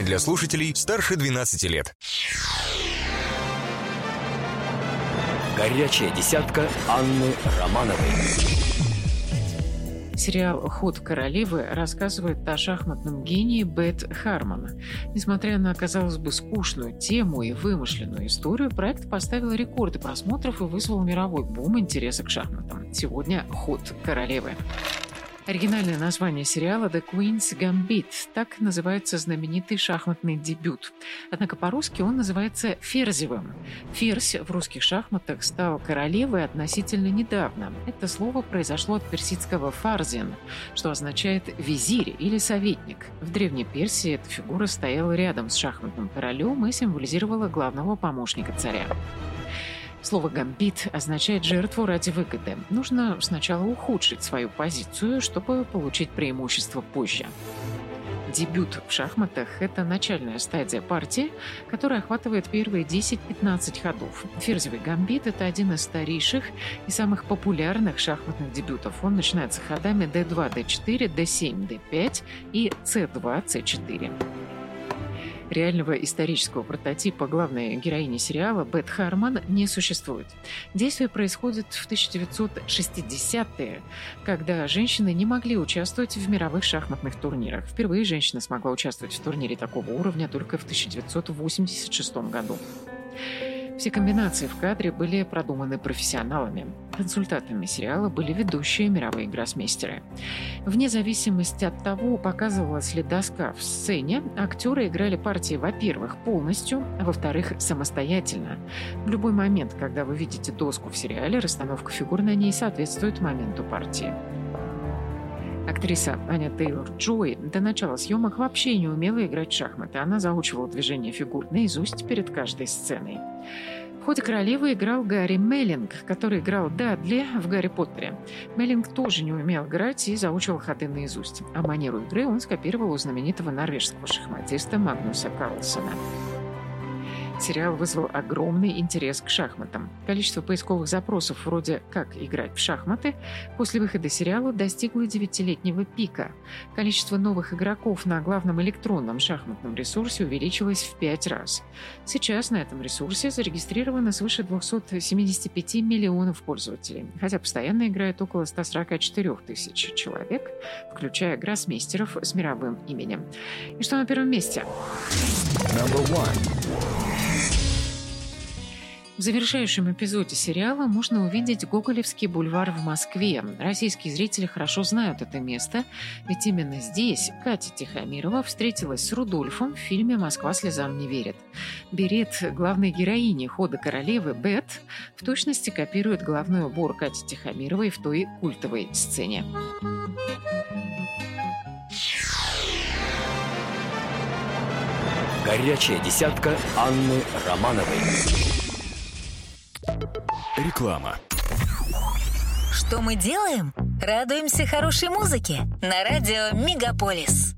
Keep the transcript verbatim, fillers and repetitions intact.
Для слушателей старше двенадцати лет. Горячая десятка Анны Романовой. Сериал «Ход королевы» рассказывает о шахматном гении Бет Хармон. Несмотря на, казалось бы, скучную тему и вымышленную историю, проект поставил рекорды просмотров и вызвал мировой бум интереса к шахматам. Сегодня «Ход королевы». Оригинальное название сериала «The Queen's Gambit» – так называется знаменитый шахматный дебют. Однако по-русски он называется «Ферзевым». Ферзь в русских шахматах стал королевой относительно недавно. Это слово произошло от персидского «фарзин», что означает «визирь» или «советник». В Древней Персии эта фигура стояла рядом с шахматным королем и символизировала главного помощника царя. Слово «гамбит» означает «жертву ради выгоды». Нужно сначала ухудшить свою позицию, чтобы получить преимущество позже. Дебют в шахматах – это начальная стадия партии, которая охватывает первые десять-пятнадцать ходов. Ферзевый гамбит – это один из старейших и самых популярных шахматных дебютов. Он начинается ходами дэ два, дэ четыре, дэ семь, дэ пять и цэ два, цэ четыре. Реального исторического прототипа главной героини сериала Бет Хармон не существует. Действие происходит в тысяча девятьсот шестидесятые, когда женщины не могли участвовать в мировых шахматных турнирах. Впервые женщина смогла участвовать в турнире такого уровня только в тысяча девятьсот восемьдесят шестом году. Все комбинации в кадре были продуманы профессионалами. Консультантами сериала были ведущие мировые гроссмейстеры. Вне зависимости от того, показывалась ли доска в сцене, актеры играли партии, во-первых, полностью, а во-вторых, самостоятельно. В любой момент, когда вы видите доску в сериале, расстановка фигур на ней соответствует моменту партии. Актриса Аня Тейлор-Джой до начала съемок вообще не умела играть в шахматы. Она заучивала движения фигур наизусть перед каждой сценой. В «Ходе королевы» играл Гарри Меллинг, который играл Дадли в «Гарри Поттере». Меллинг тоже не умел играть и заучивал ходы наизусть. А манеру игры он скопировал у знаменитого норвежского шахматиста Магнуса Карлсена. Сериал вызвал огромный интерес к шахматам. Количество поисковых запросов вроде «Как играть в шахматы» после выхода сериала достигло девятилетнего пика. Количество новых игроков на главном электронном шахматном ресурсе увеличилось в пять раз. Сейчас на этом ресурсе зарегистрировано свыше двести семьдесят пять миллионов пользователей, хотя постоянно играет около ста сорока четырёх тысяч человек, включая гроссмейстеров с мировым именем. И что на первом месте? В завершающем эпизоде сериала можно увидеть Гоголевский бульвар в Москве. Российские зрители хорошо знают это место, ведь именно здесь Катя Тихомирова встретилась с Рудольфом в фильме «Москва слезам не верит». Берет главной героини «Хода королевы» Бет в точности копирует головной убор Кати Тихомировой в той культовой сцене. Горячая десятка Анны Романовой. Реклама. Что мы делаем? Радуемся хорошей музыке на радио «Мегаполис».